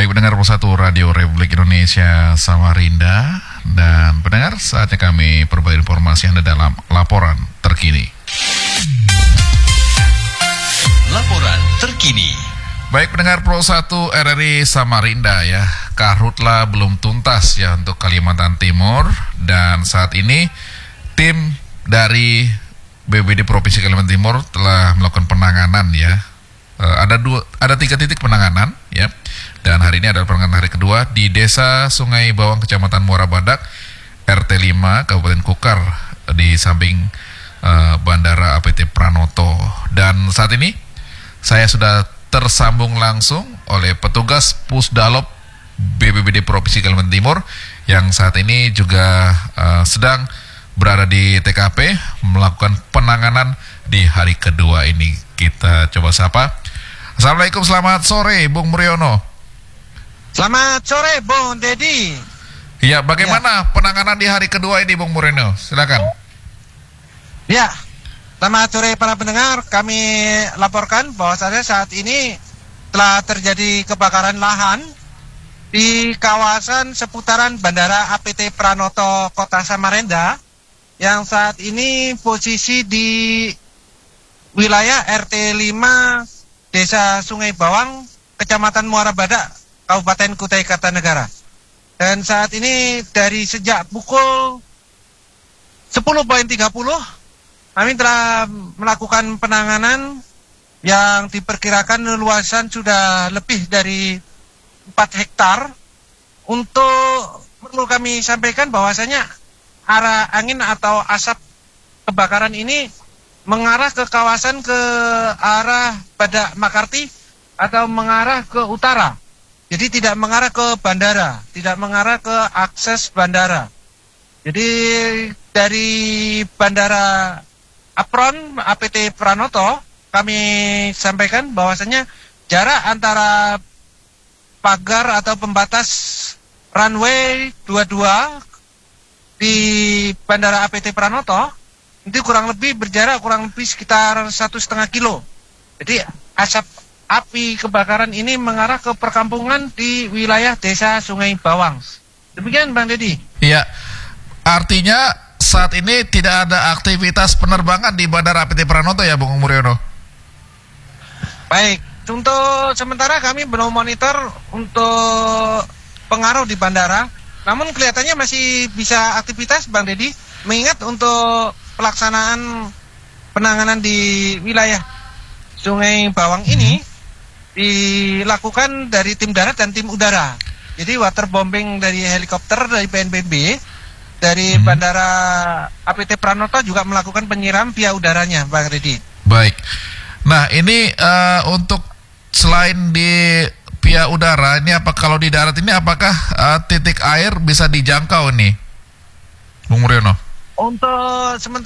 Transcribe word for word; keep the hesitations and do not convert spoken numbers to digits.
Baik pendengar Satu Radio Republik Indonesia Samarinda, dan pendengar, saatnya kami perbarui informasi Anda dalam laporan terkini. Laporan terkini. Baik pendengar Pro satu R R I Samarinda ya, karhutla belum tuntas ya untuk Kalimantan Timur, dan saat ini tim dari B P B D Provinsi Kalimantan Timur telah melakukan penanganan ya. E, ada dua, ada tiga titik penanganan ya. Dan hari ini adalah penanganan hari kedua di Desa Sungai Bawang, Kecamatan Muara Badak, R T lima, Kabupaten Kukar, di samping uh, Bandara A P T Pranoto. Dan saat ini saya sudah tersambung langsung oleh petugas Pusdalop B P B D Provinsi Kalimantan Timur yang saat ini juga uh, sedang berada di T K P melakukan penanganan di hari kedua ini. Kita coba sapa. Assalamualaikum, selamat sore Bung Muriono. Selamat sore, Bung Dedi. Iya, bagaimana ya penanganan di hari kedua ini, Bung Muriono? Silakan. Ya, selamat sore para pendengar. Kami laporkan bahwasannya saat ini telah terjadi kebakaran lahan di kawasan seputaran Bandara A P T Pranoto, Kota Samarinda, yang saat ini posisi di wilayah R T lima, Desa Sungai Bawang, Kecamatan Muara Badak, Kabupaten Kutai Kartanegara. Dan saat ini dari sejak pukul sepuluh tiga puluh kami telah melakukan penanganan yang diperkirakan luasan sudah lebih dari empat hektar. Untuk perlu kami sampaikan bahwasanya arah angin atau asap kebakaran ini mengarah ke kawasan ke arah Badak Makarti atau mengarah ke utara. Jadi tidak mengarah ke bandara, tidak mengarah ke akses bandara. Jadi dari Bandara Apron A P T Pranoto kami sampaikan bahwasanya jarak antara pagar atau pembatas runway dua puluh dua di Bandara A P T Pranoto itu kurang lebih berjarak kurang lebih sekitar satu setengah kilo. Jadi asap api kebakaran ini mengarah ke perkampungan di wilayah Desa Sungai Bawang. Demikian Bang Dedi. Iya, artinya saat ini tidak ada aktivitas penerbangan di Bandara A P T Pranoto ya Bung Muriono? Baik, untuk sementara kami belum monitor untuk pengaruh di bandara. Namun kelihatannya masih bisa aktivitas Bang Dedi, mengingat untuk pelaksanaan penanganan di wilayah Sungai Bawang ini dilakukan dari tim darat dan tim udara. Jadi waterbombing dari helikopter dari B N P B, dari hmm. Bandara A P T Pranoto juga melakukan penyiram via udaranya, Bang Redi. Baik. Nah ini uh, untuk selain di via udara, ini apa kalau di darat ini apakah uh, titik air bisa dijangkau nih, Bung Muriono? Untuk sementara